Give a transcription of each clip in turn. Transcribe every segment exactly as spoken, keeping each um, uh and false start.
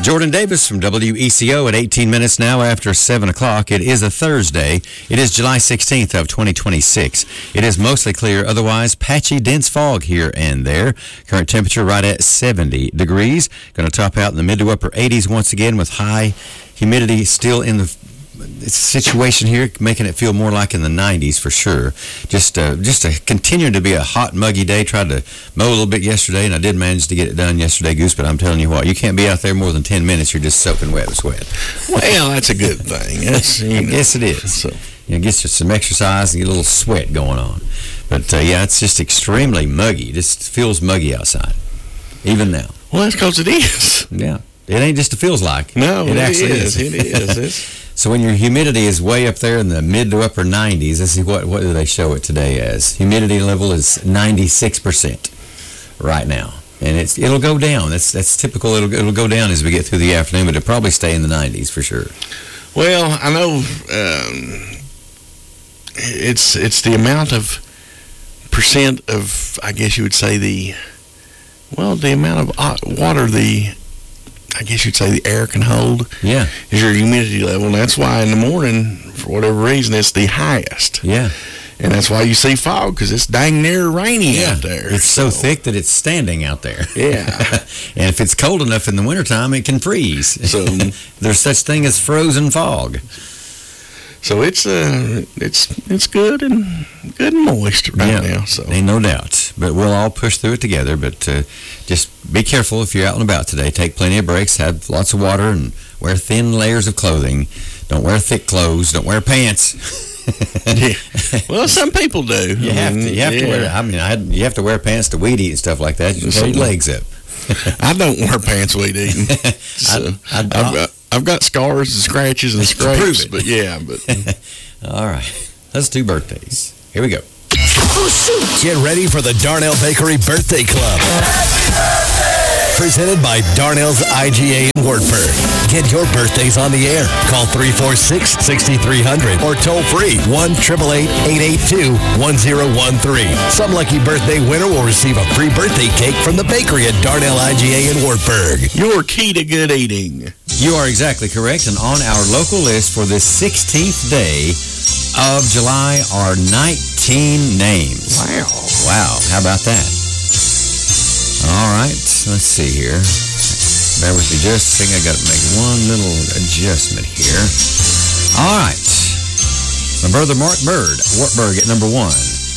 Jordan Davis from W E C O at eighteen minutes now after seven o'clock. It is a Thursday. It is July sixteenth of twenty twenty-six. It is mostly clear, otherwise patchy, dense fog here and there. Current temperature right at seventy degrees. Going to top out in the mid to upper eighties once again with high humidity still in the situation here, making it feel more like in the nineties for sure. Just uh, just a continuing to be a hot, muggy day. Tried to mow a little bit yesterday, and I did manage to get it done yesterday, Goose, but I'm telling you what, you can't be out there more than ten minutes. You're just soaking wet with sweat. Well, that's a good thing. That's, you know, yes, it is. So, you know, get you some exercise and get a little sweat going on. But, uh, yeah, it's just extremely muggy. It just feels muggy outside, even now. Well, that's because it is. Yeah. It ain't just it feels like. No, it, it actually is. is. It is. It's So when your humidity is way up there in the mid to upper nineties, let's see, what, what do they show it today as? Humidity level is ninety-six percent right now. And it's, it'll go down. That's that's typical. It'll, it'll go down as we get through the afternoon, but it'll probably stay in the nineties for sure. Well, I know um, it's, it's the amount of percent of, I guess you would say, the, well, the amount of water the... I guess you'd say the air can hold. Yeah. Is your humidity level. And that's why in the morning, for whatever reason, it's the highest. Yeah. And that's why you see fog, because it's dang near rainy yeah. out there. It's so, so thick that it's standing out there. Yeah. And if it's cold enough in the wintertime, it can freeze. So there's such thing as frozen fog. So it's uh, it's it's good and good and moist right yeah, now. So ain't no doubt. But we'll all push through it together. But uh, just be careful if you're out and about today. Take plenty of breaks. Have lots of water and wear thin layers of clothing. Don't wear thick clothes. Don't wear pants. Yeah. Well, some people do. You I have mean, to. You have yeah. to wear. I mean, I had, you have to wear pants to weed eat and stuff like that. You can your legs up. I don't wear pants weed eating. So I, I, I've got I've got scars and scratches and scrapes, but yeah, but all right. Let's do birthdays. Here we go. Oh, shoot. Get ready for the Darnell Bakery Birthday Club. Happy birthday! Presented by Darnell's I G A in Wartburg. Get your birthdays on the air. Call three four six, six three zero zero or toll free one eight eight eight, eight eight two, one zero one three. Some lucky birthday winner will receive a free birthday cake from the bakery at Darnell I G A in Wartburg. Your key to good eating. You are exactly correct. And on our local list for this sixteenth day of July are nineteen names. Wow. Wow. How about that? All right. Let's see here. Bear with me just a second. I got to make one little adjustment here. All right. My brother Mark Bird, Wartburg at number one.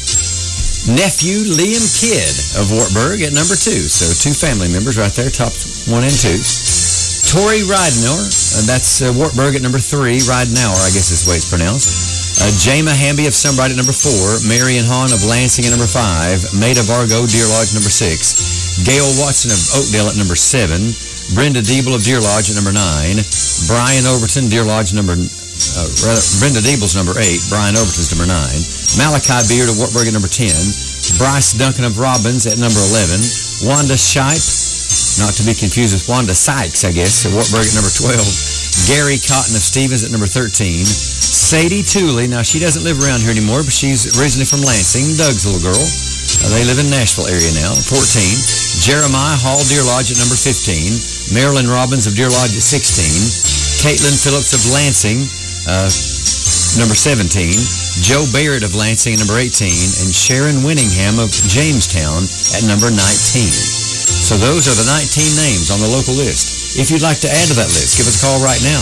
Nephew Liam Kidd of Wartburg at number two. So two family members right there, top one and two. Tori Ridenauer, uh, that's uh, Wartburg at number three. Ridenauer, I guess is the way it's pronounced. Uh, Jama Hamby of Sunbright at number four. Marion Hahn of Lansing at number five. Maida Vargo, Deer Lodge, number six. Gail Watson of Oakdale at number seven. Brenda Diebel of Deer Lodge at number nine. Brian Overton, Deer Lodge, number uh, rather, Brenda Diebel's number eight. Brian Overton's number nine. Malachi Beard of Wartburg at number ten. Bryce Duncan of Robbins at number eleven. Wanda Shipe, not to be confused with Wanda Sykes, I guess, at Wartburg at number twelve. Gary Cotton of Stevens at number thirteen. Sadie Tooley, now she doesn't live around here anymore, but she's originally from Lansing, Doug's little girl. Uh, they live in Nashville area now, fourteen. Jeremiah Hall, Deer Lodge at number fifteen. Marilyn Robbins of Deer Lodge at sixteen. Caitlin Phillips of Lansing, uh, number seventeen. Joe Barrett of Lansing at number eighteen. And Sharon Winningham of Jamestown at number nineteen. So those are the nineteen names on the local list. If you'd like to add to that list, give us a call right now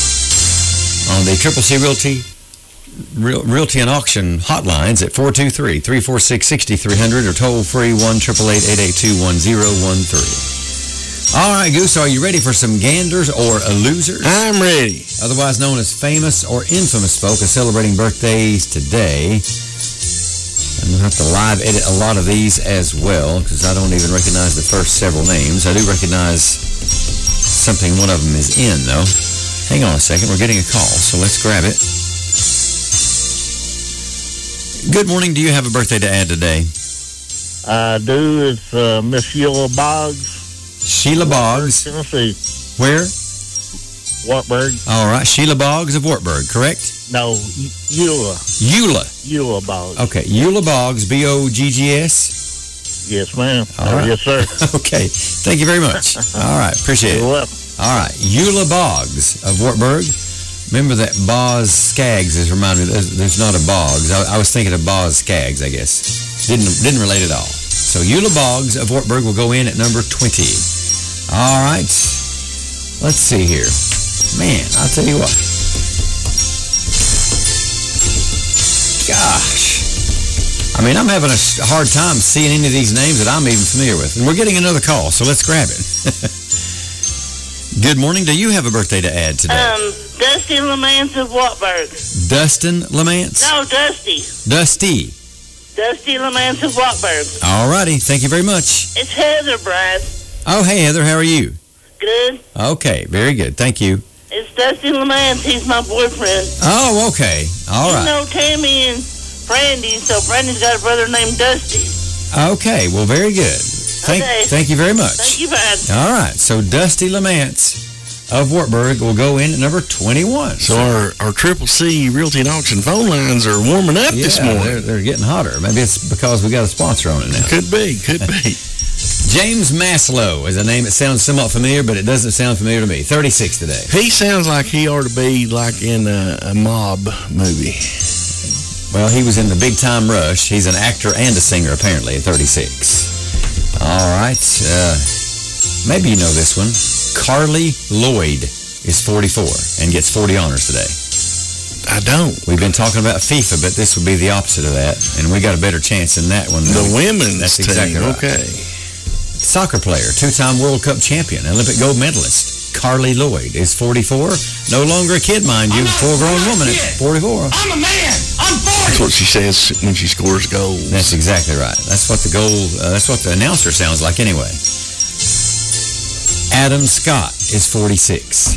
on the Triple C Realty Real, Realty and Auction hotlines at four two three, three four six, six three zero zero or toll free one eight eight eight, eight eight two, one zero one three. All right, Goose, are you ready for some ganders or losers? I'm ready. Otherwise known as famous or infamous folk are celebrating birthdays today. I'm going to have to live edit a lot of these as well because I don't even recognize the first several names. I do recognize something one of them is in, though. Hang on a second. We're getting a call, so let's grab it. Good morning. Do you have a birthday to add today? I do. It's uh, Miss Sheila Boggs. Sheila Boggs. Tennessee. Where? Wartburg. All right. Sheila Boggs of Wartburg, correct? No, Eula. Eula. Eula Boggs. Okay. Eula Boggs, B O G G S? Yes, ma'am. All right. Yes, sir. Okay. Thank you very much. All right. Appreciate it. You're welcome. All right. Eula Boggs of Wartburg. Remember that Boz Skaggs is reminded me. There's, there's not a Boggs. I, I was thinking of Boz Skaggs, I guess. Didn't didn't relate at all. So Eula Boggs of Wartburg will go in at number twenty. All right. Let's see here. Man, I'll tell you what. Gosh. I mean, I'm having a hard time seeing any of these names that I'm even familiar with. And we're getting another call, so let's grab it. Good morning. Do you have a birthday to add today? Um, Dusty Lamance of Wartburg. Dustin Lamance? No, Dusty. Dusty. Dusty Lamance of Wartburg. All righty. Thank you very much. It's Heather, Bryce. Oh, hey, Heather. How are you? Good. Okay. Very good. Thank you. It's Dusty Lamance. He's my boyfriend. Oh, okay. All right. You know Tammy and Brandy, so Brandy's got a brother named Dusty. Okay. Well, very good. Thank, Okay. thank you very much. Thank you, bud. All right. So Dusty Lamance of Wartburg will go in at number twenty-one. So our, our Triple C Realty and Auction phone lines are warming up yeah, this morning. They're, they're getting hotter. Maybe it's because we got a sponsor on it now. Could be, could be. James Maslow is a name that sounds somewhat familiar, but it doesn't sound familiar to me. thirty-six today. He sounds like he ought to be like in a, a mob movie. Well, he was in the Big Time Rush. He's an actor and a singer, apparently, at thirty-six. All right. Uh, maybe you know this one. Carly Lloyd is forty-four and gets forty honors today. I don't. We've been talking about FIFA, but this would be the opposite of that, and we got a better chance in that one. The women's That's team. exactly right. Okay. Soccer player, two-time World Cup champion, Olympic gold medalist, Carly Lloyd is forty-four. No longer a kid, mind you. Full-grown woman at forty-four. I'm a man. I'm forty. That's what she says when she scores goals. That's exactly right. That's what the goal, uh, that's what the announcer sounds like anyway. Adam Scott is forty-six.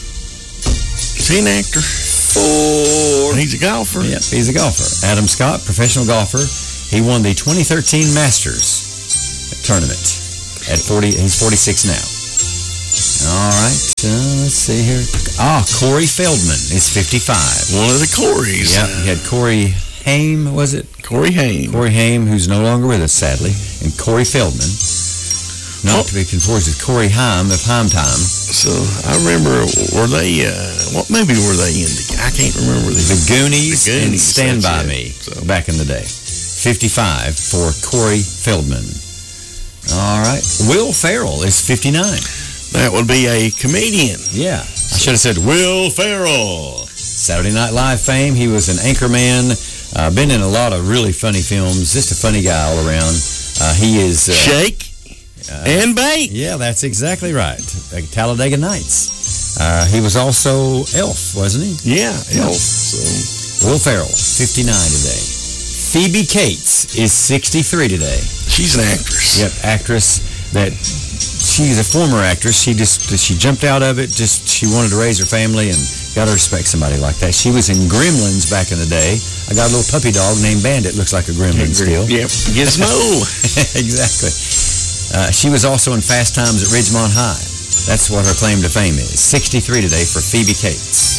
Is he an actor? Four. He's a golfer. Yep, he's a golfer. Adam Scott, professional golfer. He won the twenty thirteen Masters tournament at forty. He's forty-six now. All right. Uh, let's see here. Ah, Corey Feldman is fifty-five. One of the Coreys. Yeah, he had Corey Haim, was it? Corey Haim. Corey Haim, who's no longer with us, sadly, and Corey Feldman. Not Oh. to be confused with Corey Haim of Haim Time. So I remember, were they, uh, what movie were they in? I can't remember. The, The Goonies, The and Goonies, Stand that's By it. Me So- back in the day. fifty-five for Corey Feldman. All right. Will Ferrell is fifty-nine. That would be a comedian. Yeah. I should have said Will Ferrell. Saturday Night Live fame. He was an anchorman. Uh, been in a lot of really funny films. Just a funny guy all around. Uh, he is... Uh, Shake and bake. Yeah, that's exactly right. Uh, Talladega Nights. Uh, he was also Elf, wasn't he? Yeah, Yeah. Elf. So Will Ferrell, fifty-nine today. Phoebe Cates is sixty-three today. she's an actress. Yep, actress that... She's a former actress. She just she jumped out of it. Just she wanted to raise her family and got to respect somebody like that. She was in Gremlins back in the day. I got a little puppy dog named Bandit. Looks like a gremlin still. Yep. Gizmo. Exactly. Uh, she was also in Fast Times at Ridgemont High. That's what her claim to fame is. sixty-three today for Phoebe Cates.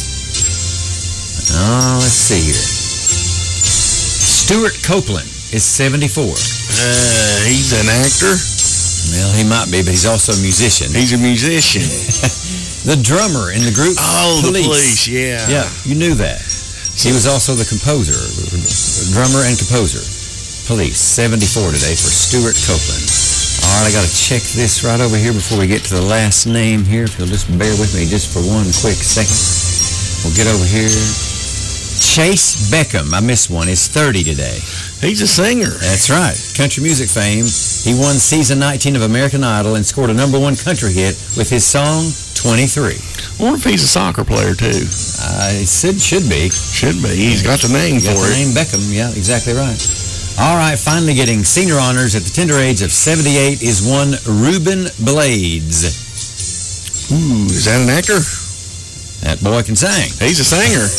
Oh, let's see here. Stuart Copeland is seventy-four. Uh, he's an actor. Well, he might be, but he's also a musician. He's a musician. The drummer in the group Oh, the Police, yeah. Yeah, you knew that. He was also the composer, drummer and composer. Police, seventy-four today for Stuart Copeland. All right, I got to check this right over here before we get to the last name here. If you'll just bear with me just for one quick second. We'll get over here. Chase Beckham, I missed one, is thirty today. He's a singer. That's right. Country music fame. He won season nineteen of American Idol and scored a number one country hit with his song, twenty-three. I wonder if he's a soccer player, too. Uh, it should, should be. Should be. He's got the name Got for the it. name Beckham. Yeah, exactly right. All right, finally getting senior honors at the tender age of seventy-eight is one Ruben Blades. Ooh, is that an actor? That boy can sing. He's a singer.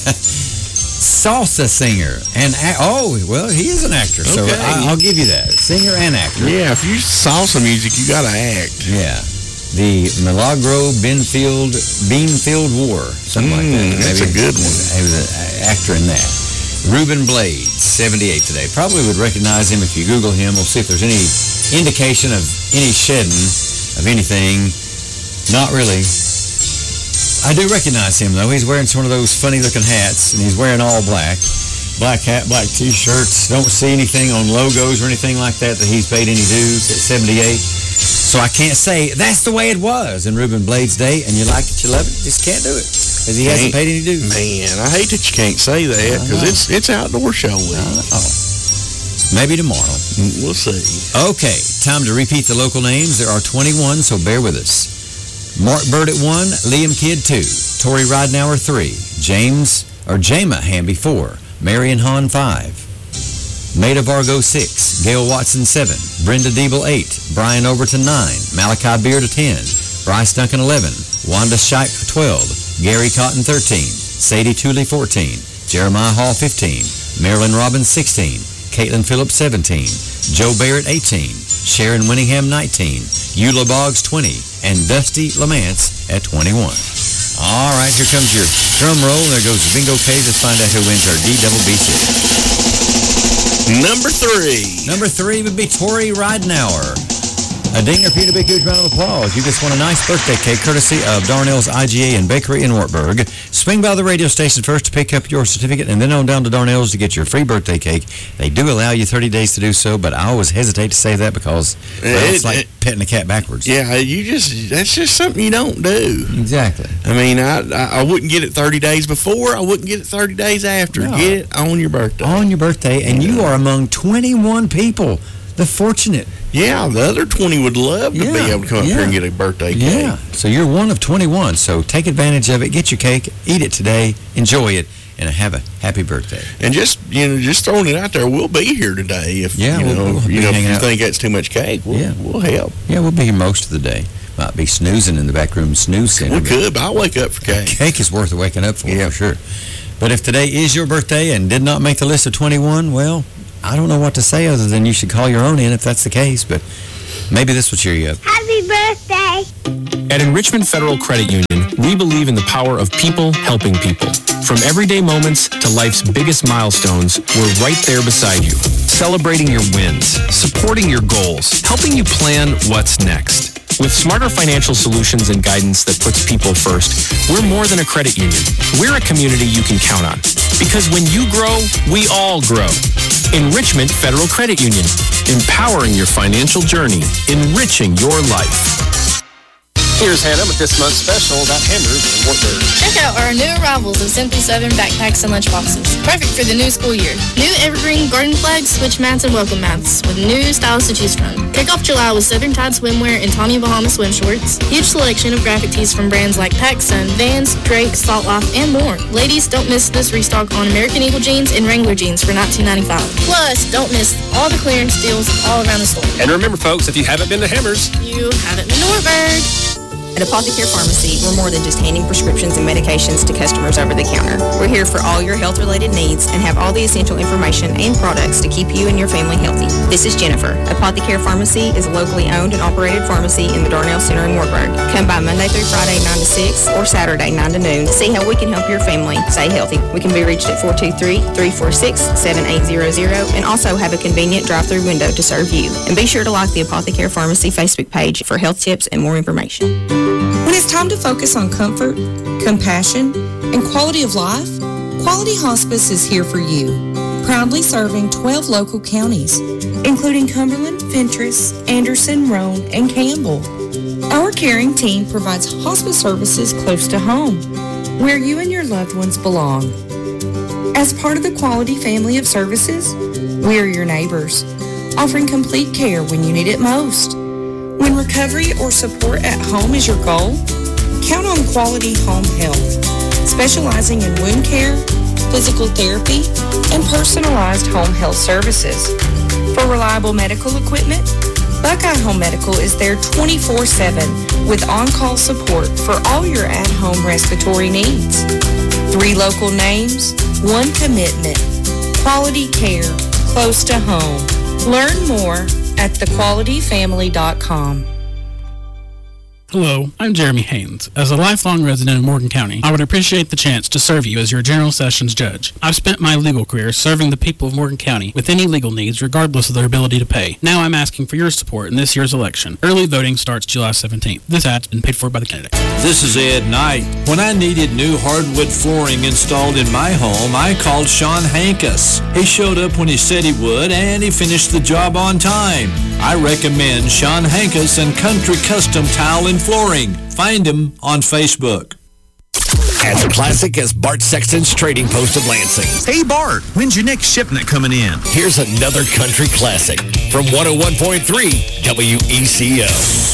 Salsa singer. and a- Oh, well, he is an actor, so Okay. I, I'll give you that. Singer and actor. Yeah, if you salsa music, you got to act. Yeah. The Milagro Beanfield, Beanfield War, something like that. Mm, that's Maybe a good one. He was an actor in that. Ruben Blades, seventy-eight today. Probably would recognize him if you Google him. We'll see if there's any indication of any shedding of anything. Not really. I do recognize him, though. He's wearing one of those funny-looking hats, and he's wearing all black. Black hat, black T-shirts. Don't see anything on logos or anything like that that he's paid any dues at seventy-eight. So I can't say that's the way it was in Reuben Blade's day, and you like it, you love it. Just can't do it because he hasn't paid any dues. Man, I hate that you can't say that because it's it's outdoor show week. Oh, maybe tomorrow. We'll see. Okay, time to repeat the local names. There are twenty-one, so bear with us. Mark Bird at one, Liam Kidd two, Tori Ridenauer three, James or Jama Hamby four, Marion Hahn five, Maida Vargo six, Gail Watson seven, Brenda Diebel eight, Brian Overton nine, Malachi Beard ten, Bryce Duncan eleven, Wanda Scheich twelve, Gary Cotton thirteen, Sadie Tooley fourteen, Jeremiah Hall fifteen, Marilyn Robbins sixteen, Caitlin Phillips seventeen, Joe Barrett eighteen, Sharon Winningham nineteen, Eula Boggs twenty, and Dusty Lamance at twenty-one. All right, here comes your drum roll. There goes the bingo cage. Let's find out who wins our D double B C. Number three. Number three would be Tori Ridenauer. A dinger for you, a big, huge round of applause. You just won a nice birthday cake courtesy of Darnell's I G A and Bakery in Wartburg. Swing by the radio station first to pick up your certificate and then on down to Darnell's to get your free birthday cake. They do allow you thirty days to do so, but I always hesitate to say that because well, it, it's like it, petting a cat backwards. Yeah, you just that's just something you don't do. Exactly. I mean, I I, I wouldn't get it thirty days before. I wouldn't get it thirty days after. No. Get it on your birthday. On your birthday, and yeah. You are among twenty-one people. The fortunate. Yeah, the other twenty would love to yeah, be able to come up yeah. here and get a birthday cake. Yeah, so you're one of twenty-one, so take advantage of it. Get your cake, eat it today, enjoy it, and have a happy birthday. And just, you know, just throwing it out there, we'll be here today. If, yeah, you we'll, know, we'll you, know, if you out. think that's too much cake, we'll, yeah. we'll help. Yeah, we'll be here most of the day. Might be snoozing in the back room snooze center. We could, but I'll wake up for cake. Cake is worth waking up for, yeah. for sure. But if today is your birthday and did not make the list of twenty-one, well, I don't know what to say other than you should call your own in if that's the case, but maybe this will cheer you up. Happy birthday! At Enrichment Federal Credit Union, we believe in the power of people helping people. From everyday moments to life's biggest milestones, we're right there beside you, celebrating your wins, supporting your goals, helping you plan what's next. With smarter financial solutions and guidance that puts people first, we're more than a credit union. We're a community you can count on. Because when you grow, we all grow. Enrichment Federal Credit Union. Empowering your financial journey. Enriching your life. Here's Hannah with this month's special about hammers in Wartburg. Check out our new arrivals of Simply Southern backpacks and lunchboxes. Perfect for the new school year. New evergreen garden flags, switch mats, and welcome mats with new styles to choose from. Kick off July with Southern Tide swimwear and Tommy Bahama swim shorts. Huge selection of graphic tees from brands like PacSun, Vans, Drake, Salt Life, and more. Ladies, don't miss this restock on American Eagle jeans and Wrangler jeans for nineteen ninety-five dollars. Plus, don't miss all the clearance deals all around the store. And remember, folks, if you haven't been to Hammers, you haven't been to Wartburg. At Apothecare Pharmacy, we're more than just handing prescriptions and medications to customers over the counter. We're here for all your health-related needs and have all the essential information and products to keep you and your family healthy. This is Jennifer. Apothecare Pharmacy is a locally owned and operated pharmacy in the Darnell Center in Wartburg. Come by Monday through Friday, nine to six, or Saturday, nine to noon, to see how we can help your family stay healthy. We can be reached at four two three, three four six, seven eight zero zero and also have a convenient drive-through window to serve you. And be sure to like the Apothecare Pharmacy Facebook page for health tips and more information. When it's time to focus on comfort, compassion, and quality of life, Quality Hospice is here for you, proudly serving twelve local counties, including Cumberland, Fentress, Anderson, Roane, and Campbell. Our caring team provides hospice services close to home, where you and your loved ones belong. As part of the Quality family of services, we're your neighbors, offering complete care when you need it most. When recovery or support at home is your goal, count on Quality Home Health, specializing in wound care, physical therapy, and personalized home health services. For reliable medical equipment, Buckeye Home Medical is there twenty-four seven with on-call support for all your at-home respiratory needs. Three local names, one commitment. Quality care, close to home. Learn more at the quality family dot com. Hello, I'm Jeremy Haynes. As a lifelong resident of Morgan County, I would appreciate the chance to serve you as your General Sessions Judge. I've spent my legal career serving the people of Morgan County with any legal needs regardless of their ability to pay. Now I'm asking for your support in this year's election. Early voting starts July seventeenth. This ad's been paid for by the candidate. This is Ed Knight. When I needed new hardwood flooring installed in my home, I called Sean Hankus. He showed up when he said he would, and he finished the job on time. I recommend Sean Hankus and Country Custom Tile and Flooring. Find him on Facebook. As classic as Bart Sexton's Trading Post of Lansing. Hey, Bart, when's your next shipment coming in? Here's another country classic from one oh one point three W E C O.